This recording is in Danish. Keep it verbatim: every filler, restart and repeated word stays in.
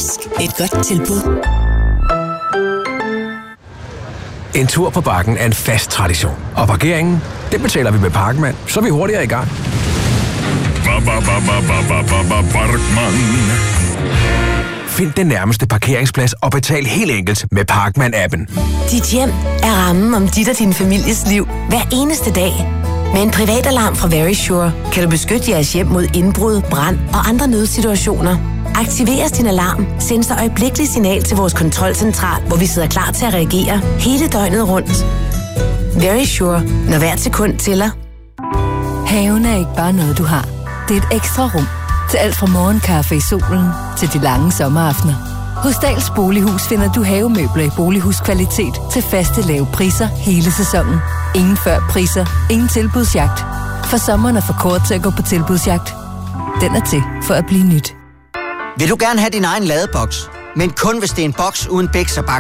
Jysk. Et godt tilbud. En tur på Bakken er en fast tradition. Og parkeringen, den betaler vi med Parkmand, så er vi hurtigere i gang. Find den nærmeste parkeringsplads og betal helt enkelt med Parkmand-appen. Dit hjem er rammen om dit og din families liv hver eneste dag. Med en privatalarm fra Verisure kan du beskytte jeres hjem mod indbrud, brand og andre nødsituationer. Aktiveres din alarm, sendes der øjeblikkeligt signal til vores kontrolcentral, hvor vi sidder klar til at reagere hele døgnet rundt. Verisure, når hvert sekund tæller. Haven er ikke bare noget, du har. Det er et ekstra rum til alt fra morgenkaffe i solen til de lange sommeraftener. Hos Dahls Bolighus finder du havemøbler i bolighuskvalitet til faste lave priser hele sæsonen. Ingen før priser, ingen tilbudsjagt. For sommeren er for kort til at gå på tilbudsjagt. Den er til for at blive nyt. Vil du gerne have din egen ladeboks, men kun hvis det er en boks uden bæks og